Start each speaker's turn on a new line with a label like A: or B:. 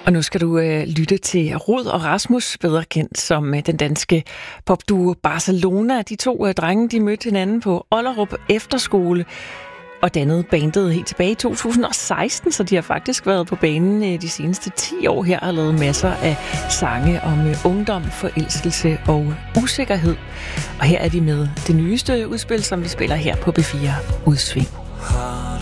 A: Og nu skal du lytte til Rod og Rasmus, bedre kendt som den danske popduo Barcelona. De to drenge, de mødte hinanden på Ollerup Efterskole og dannede bandet helt tilbage i 2016, så de har faktisk været på banen de seneste 10 år her og lavet masser af sange om ungdom, forelskelse og usikkerhed. Og her er de med det nyeste udspil, som vi spiller her på B4 Udsving.